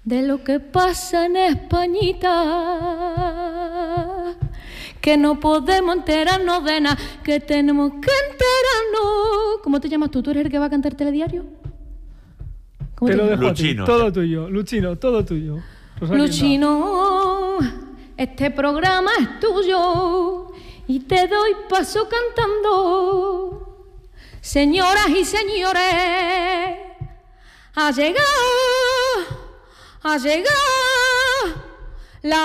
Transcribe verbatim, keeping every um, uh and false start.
de lo que pasa en Españita, que no podemos enterarnos de nada, que tenemos que enterarnos. ¿Cómo te llamas tú? ¿Tú eres el que va a cantar telediario? ¿Cómo te, te lo dejo Luchino. A ti. Todo tuyo, Luchino, todo tuyo. Rosalinda. Luchino, este programa es tuyo y te doy paso cantando. Señoras y señores, ha llegado, ha llegado